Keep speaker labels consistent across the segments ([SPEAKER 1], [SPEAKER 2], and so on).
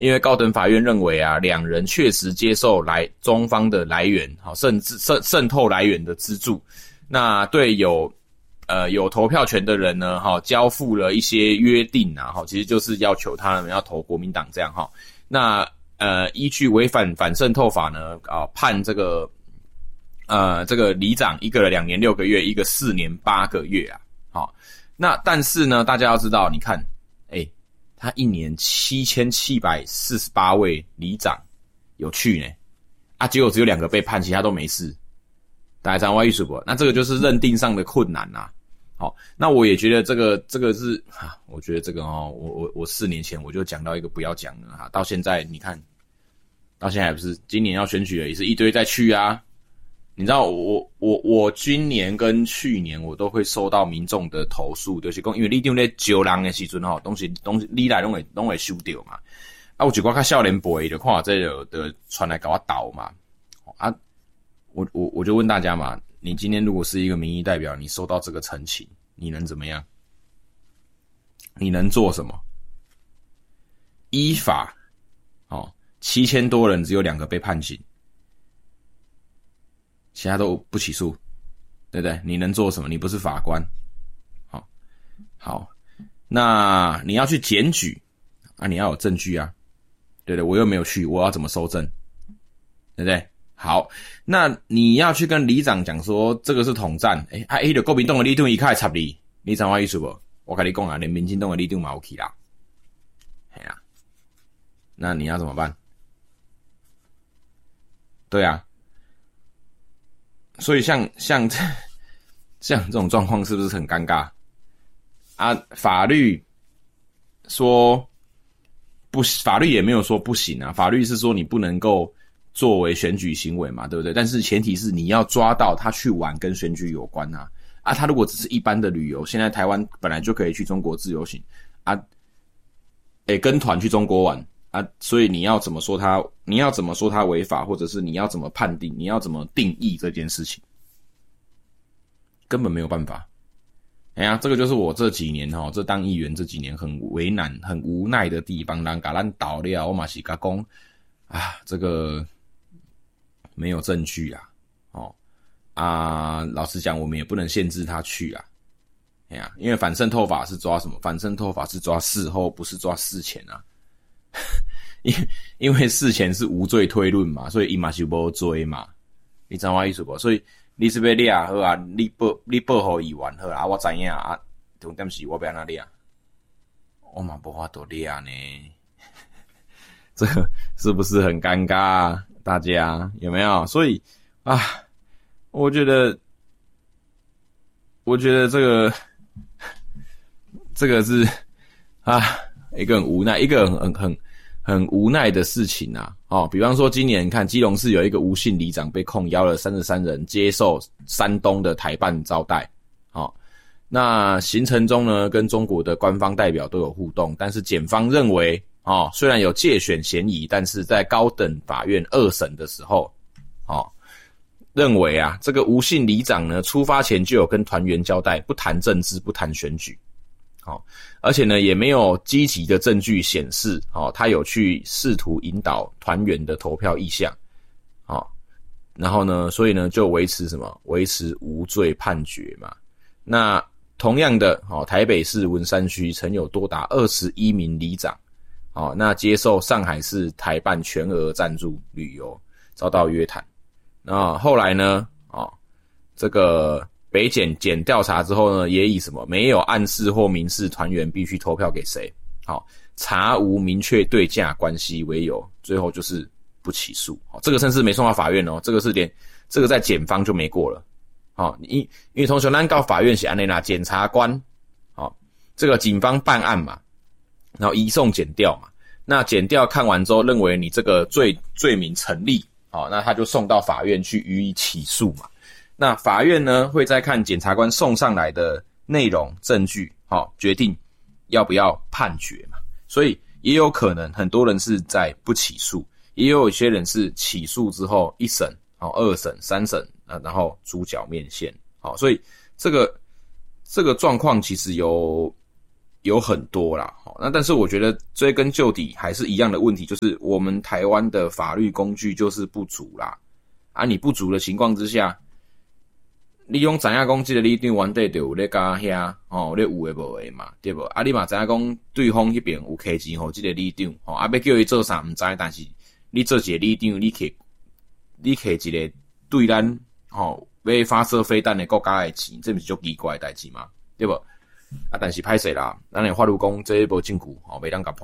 [SPEAKER 1] 因为高等法院认为啊，两人确实接受中方的来源，好，甚至渗透来源的资助，那对有投票权的人呢，交付了一些约定啊，其实就是要求他们要投国民党这样哈。那依据违反反渗透法呢，判这个里长一个2年6个月，一个4年8个月啊。好，那但是呢，大家要知道，你看，他一年7748位里长有去呢，结果只有2个被判，其他都没事。大家知道我意思不？那这个就是认定上的困难啊。好，那我也觉得这个是我觉得这个我4年前我就讲到一个不要讲了到现在你看，到现在还不是今年要选举了，也是一堆在去啊。你知道我今年跟去年我都会收到民众的投诉，就是讲因为里长咧招人的时阵东西你来拢会收到嘛。有一寡较少年辈就看这个的传来给我倒嘛。我就问大家嘛，你今天如果是一个民意代表，你收到这个陈情，你能怎么样？你能做什么？依法7000多人只有2个被判刑，其他都不起诉，对不对？你能做什么？你不是法官。好，那你要去检举你要有证据啊，对不对？我又没有去，我要怎么收证？对不对？好，那你要去跟里长讲说这个是统战，就国民党的里长一开始插你知道我意思不？我跟你讲啊，连民进党的里长嘛有去啦，那你要怎么办？对啊，所以像这种状况是不是很尴尬啊？法律说不，法律也没有说不行啊，法律是说你不能够作为选举行为嘛，对不对？但是前提是你要抓到他去玩跟选举有关啊。他如果只是一般的旅游，现在台湾本来就可以去中国自由行跟团去中国玩所以你要怎么说他违法，或者是你要怎么判定，你要怎么定义这件事情，根本没有办法。这个就是我这几年这当议员这几年很为难很无奈的地方，人把咱倒了，我嘛是跟他说这个没有证据老实讲我们也不能限制他去因为反渗透法是抓什么？反渗透法是抓事后，不是抓事前啊。因为事前是无罪推论嘛，所以他也是没罪嘛，你知道我意思不？所以你是要抓好啊，你报给议员好啊，我知影重点是我要怎么抓，我嘛没法度抓呢。这个是不是很尴尬大家有没有？所以我觉得这个是一个很无奈，一个很无奈的事情比方说今年看基隆市有一个吴姓里长被控邀了33人接受山东的台办招待那行程中呢跟中国的官方代表都有互动，但是检方认为虽然有介选嫌疑，但是在高等法院2审的时候认为这个吴姓里长呢出发前就有跟团员交代不谈政治不谈选举而且呢也没有积极的证据显示他有去试图引导团员的投票意向然后呢所以呢就维持无罪判决嘛。那同样的台北市文山区曾有多达21名里长那接受上海市台办全额赞助旅游遭到约谈。那后来呢这个北检调查之后呢，也以没有暗示或明示团员必须投票给谁查无明确对价关系为由，最后就是不起诉这个甚至没送到法院这个在检方就没过了因为通常咱到法院是这样啦，检察官这个警方办案嘛，然后移送检调嘛，那检调看完之后认为你这个罪名成立那他就送到法院去予以起诉嘛。那法院呢会再看检察官送上来的内容证据决定要不要判决嘛。所以也有可能很多人是在不起诉，也有一些人是起诉之后1审2审3审然后主角面线所以这个状况其实有有很多啦，那但是我觉得追根究底还是一样的问题，就是我们台湾的法律工具就是不足啦。你不足的情况之下，你用知影讲这个里长原底就有咧甲遐咧有诶无诶嘛，对不？你嘛知影讲对方迄边有开钱互这个里长要叫伊做啥毋知，但是你做一个里长，你摕一个对咱要发射飞弹的国家的钱，这不是足奇怪的代志嘛，对不？但是歹势啦，咱的法律讲这无证据袂当甲判。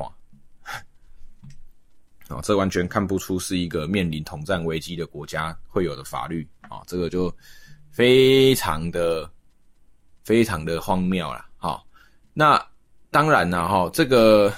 [SPEAKER 1] 这完全看不出是一个面临统战危机的国家会有的法律这个就非常的荒谬啦。那当然啦这个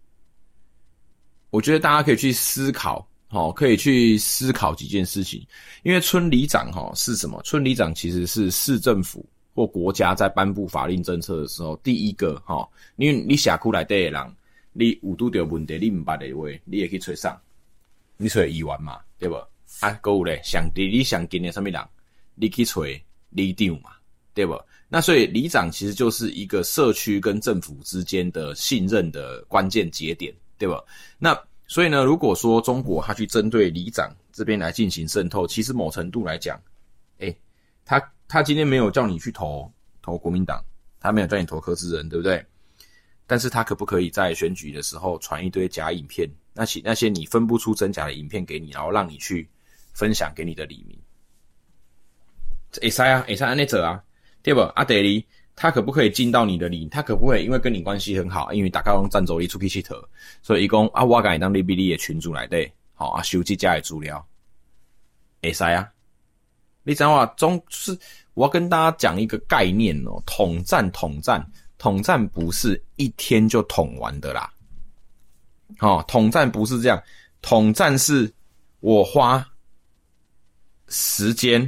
[SPEAKER 1] 我觉得大家可以去思考几件事情，因为村里长是什么？村里长其实是市政府或国家在颁布法令政策的时候第一个因为你社区内底的人你有拄到问题，你唔捌的话，你会去找上，你找议员嘛，对不？还有咧，你上近的什么人，你去找里长嘛，对不？那所以里长其实就是一个社区跟政府之间的信任的关键节点，对不？那所以呢，如果说中国他去针对里长这边来进行渗透，其实某程度来讲，他今天没有叫你去投国民党，他没有叫你投柯志恩，对不对？但是他可不可以在选举的时候传一堆假影片，那些你分不出真假的影片给你，然后让你去分享给你的里民？会使啊，会使安尼做啊，对不？第二，他可不可以进到你的里？他可不可以因为跟你关系很好，因为大家拢赞助你出去佚佗，所以伊讲我甲你当入你的群组内底，收集这的资料，会使啊。你知道吗？就是我要跟大家讲一个概念统战不是一天就统完的啦。统战不是这样，统战是我花时间，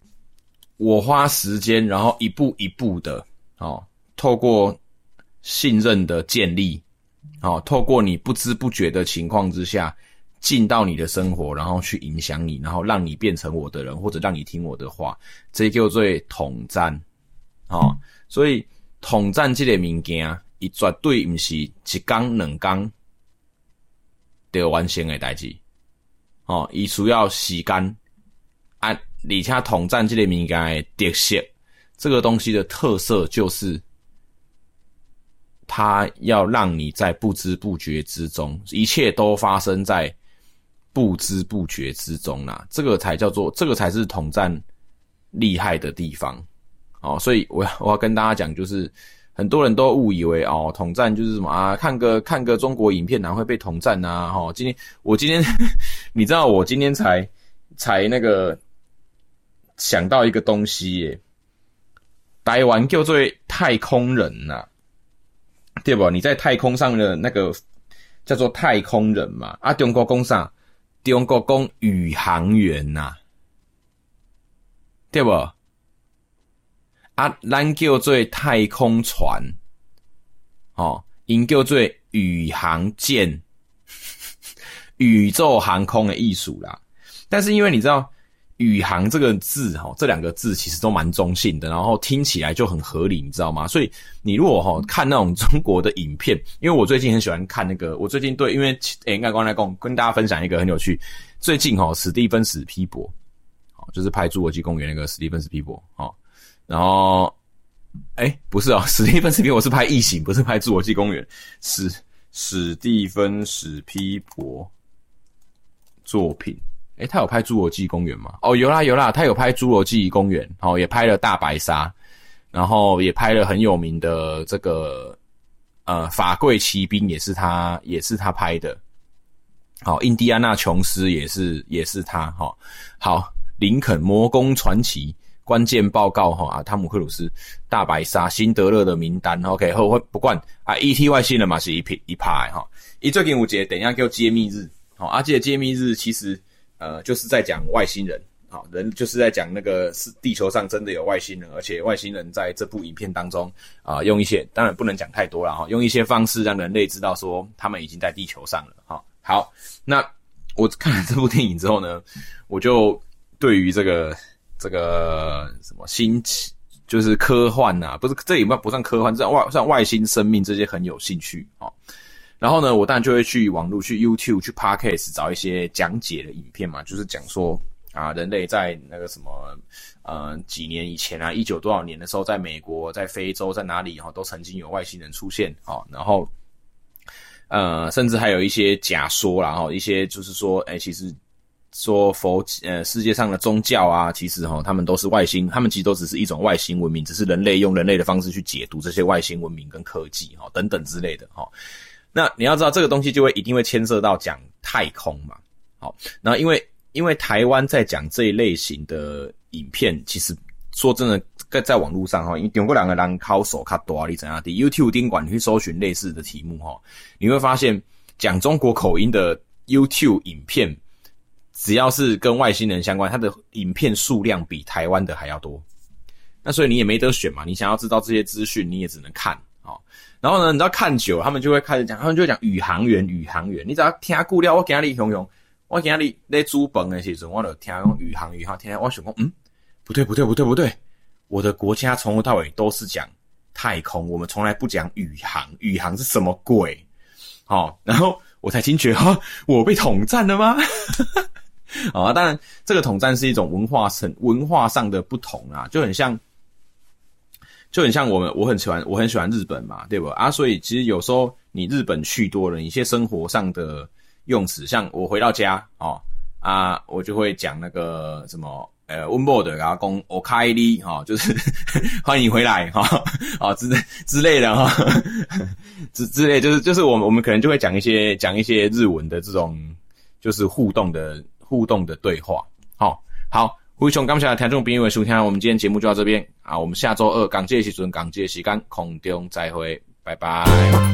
[SPEAKER 1] 然后一步一步的透过信任的建立，透过你不知不觉的情况之下进到你的生活，然后去影响你，然后让你变成我的人，或者让你听我的话，这叫做统战。所以统战这个物件，伊绝对不是一天两天就完成的代志。伊需要时间而且统战这个物件的特色，这个东西的特色就是它要让你在不知不觉之中，一切都发生在不知不觉之中啦，这个才是统战厉害的地方。所以我要跟大家讲，就是很多人都误以为统战就是什么看个中国影片哪会被统战啊？我今天你知道我今天才那个想到一个东西耶，台湾叫做太空人呐，对吧？你在太空上的那个叫做太空人嘛，中国讲啥？中国讲宇航员呐，对不？咱叫做太空船，因叫做宇航舰，宇宙航空的艺术啦。但是因为你知道宇航这个字这两个字其实都蛮中性的，然后听起来就很合理，你知道吗？所以你如果看那种中国的影片，因为我最近很喜欢看那个，我最近因为应该刚才跟大家分享一个很有趣，最近史蒂芬史皮伯就是拍侏罗纪公园那个史蒂芬史皮伯然后不是史蒂芬史皮伯是拍异形，不是拍侏罗纪公园，史蒂芬史皮伯作品他有拍侏罗纪公园吗？有啦，他有拍侏罗纪公园，也拍了大白鲨，然后也拍了很有名的这个法柜骑兵也是他拍的。印第安纳琼斯也是他。好，林肯魔宫传奇关键报告汤姆克鲁斯大白鲨辛德勒的名单 OK 后不管ET 外星人嘛是一趴他最近有一个等一下叫揭秘日这个揭秘日其实就是在讲外星人人就是在讲那个是地球上真的有外星人，而且外星人在这部影片当中用一些当然不能讲太多啦用一些方式让人类知道说他们已经在地球上了好，那我看了这部电影之后呢，我就对于这个什么就是科幻啊，不是这也不算科幻，算外星生命这些很有兴趣哦。然后呢，我当然就会去网络、去 YouTube、去 Podcast 找一些讲解的影片嘛，就是讲说啊，人类在那个什么几年以前啊，19多少年的时候，在美国、在非洲、在哪里都曾经有外星人出现哦。然后甚至还有一些假说啦，一些就是说，其实说世界上的宗教啊，其实他们都是外星，他们其实都只是一种外星文明，只是人类用人类的方式去解读这些外星文明跟科技等等之类的那你要知道这个东西就一定会牵涉到讲太空嘛。好，然后因为台湾在讲这一类型的影片，其实说真的在网络上因为中国人的人口数较大，你知道在 YouTube 顶管去搜寻类似的题目你会发现讲中国口音的 YouTube 影片，只要是跟外星人相关，它的影片数量比台湾的还要多。那所以你也没得选嘛，你想要知道这些资讯，你也只能看然后呢，你知道看久了，他们就会开始讲，他们就会讲宇航员。你只要听久了，我今日形容，我今日在煮饭的时阵，我就听讲宇航，听我想讲，不对，我的国家从头到尾都是讲太空，我们从来不讲宇航是什么鬼？然后我才惊觉我被统战了吗？当然，这个统战是一种文化上的不同啊，就很像我很喜欢日本嘛，对吧？所以其实有时候你日本去多了，一些生活上的用词，像我回到家我就会讲那个什么温某的，然后讲おかえり就是欢迎回来之类的之类就是我们可能就会讲一些日文的这种就是互动的对话。好。非常感谢听众朋友的收听，我们今天节目就到这边我们下周二港界的时间空中再会，拜拜。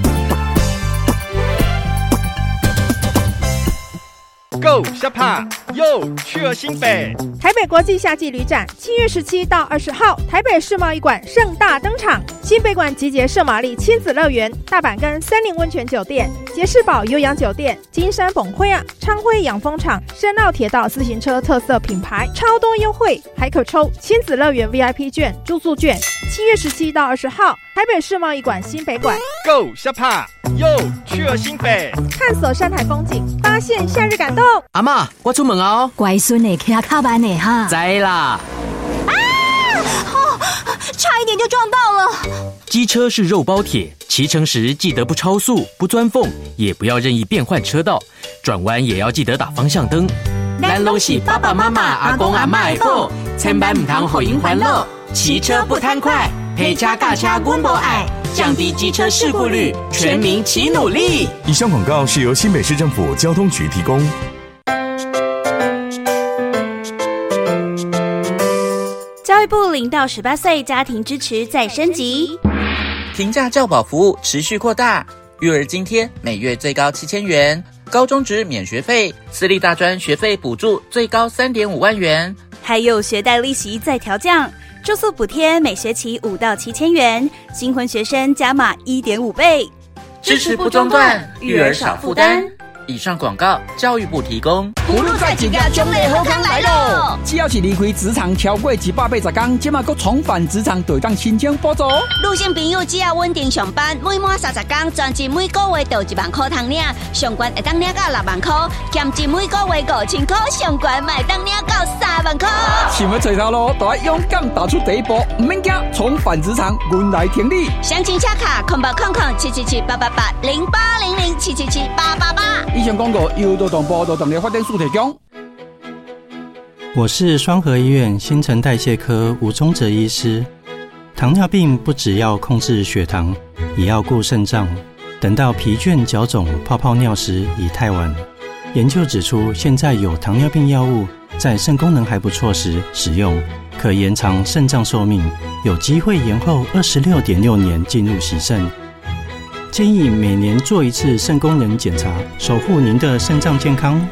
[SPEAKER 2] Go 下趴又去了新北，
[SPEAKER 3] 台北国际夏季旅展7月17到20号，台北世贸易馆盛大登场。新北馆集结圣玛丽亲子乐园、大阪跟森林温泉酒店、杰士堡悠扬酒店、金山本会昌辉养蜂场、深澳铁道自行车特色品牌，超多优惠，还可抽亲子乐园 VIP 券、住宿券。7月17到20号，台北世贸易馆新北馆
[SPEAKER 2] Go 下趴又去了新北，
[SPEAKER 3] 探索山海风景，发现夏日感动。
[SPEAKER 4] 阿嬷，我出门哦。
[SPEAKER 5] 乖孙的骑较慢的哈。
[SPEAKER 4] 知啦。
[SPEAKER 5] 差一点就撞到了。
[SPEAKER 4] 机车是肉包铁，骑乘时记得不超速、不钻缝，也不要任意变换车道，转弯也要记得打方向灯。咱拢是爸爸妈妈、阿公阿嬷的宝，千万唔通互因烦恼。骑车不贪快，陪车驾车阮无爱，降低机车事故率，全民齐努力。
[SPEAKER 6] 以上广告是由新北市政府交通局提供。
[SPEAKER 7] 教育部0到18岁家庭支持再升级，
[SPEAKER 8] 平价教保服务持续扩大，育儿津贴每月最高7000元，高中职免学费，私立大专学费补助最高3.5万元，
[SPEAKER 7] 还有学贷利息再调降，住宿补贴每学期5到7000元，新婚学生加码1.5倍，
[SPEAKER 8] 支持不中断，育儿少负担。以上广告，教育部提供。
[SPEAKER 9] 葫芦在几家奖励好康来咯！只要是离开职场超过180天，即马阁重返职场，就当申请补助。
[SPEAKER 10] 女性朋友只要稳定上班，每满30天，专辑每个月就1万块通领，上悬会当领到6万块，减至每个月5000块，上悬卖当领到3万块。
[SPEAKER 9] 想要找头路，就要勇敢踏出第一步，唔免惊，重返职场，阮来挺你。
[SPEAKER 10] 详情洽卡0800-777-888-0800-777-888。以上广告由劳动部劳动力发展署提供。
[SPEAKER 11] 我是双和医院新陈代谢科吴宗哲医师。糖尿病不只要控制血糖，也要顾肾脏。等到疲倦、脚肿、泡泡尿时已太晚。研究指出，现在有糖尿病药物在肾功能还不错时使用，可延长肾脏寿命，有机会延后26.6年进入洗肾。建议每年做一次肾功能检查，守护您的肾脏健康。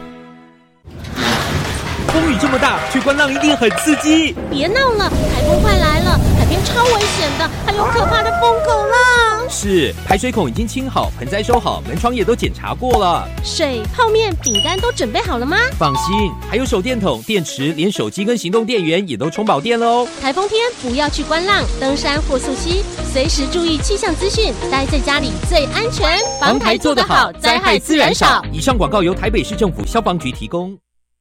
[SPEAKER 2] 风雨这么大，去观浪一定很刺激。
[SPEAKER 12] 别闹了，台风快来了，海边超危险的，还有可怕的疯狗浪。
[SPEAKER 2] 是，排水孔已经清好，盆栽收好，门窗也都检查过了。
[SPEAKER 12] 水、泡面、饼干都准备好了吗？
[SPEAKER 2] 放心，还有手电筒、电池，连手机跟行动电源也都充饱电了哦。
[SPEAKER 12] 台风天不要去观浪、登山或溯溪，随时注意气象资讯，待在家里最安全。
[SPEAKER 2] 防台做得好，灾害自然少。以上广告由台北市政府消防局提供。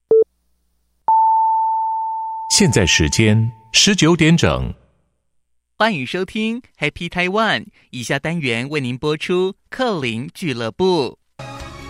[SPEAKER 13] 现在时间19点整，
[SPEAKER 14] 欢迎收听 Happy Taiwan。以下单元为您播出克林俱乐部。